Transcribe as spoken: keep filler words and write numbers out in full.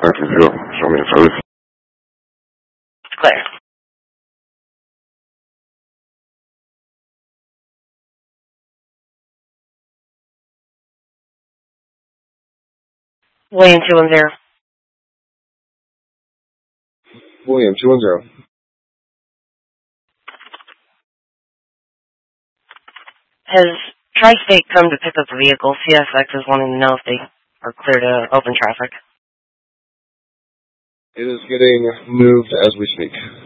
five two zero. Show me in service. Claire. William two one zero. William two one zero. Has Tri-State come to pick up the vehicle? C S X is wanting to know if they are clear to open traffic. It is getting moved as we speak.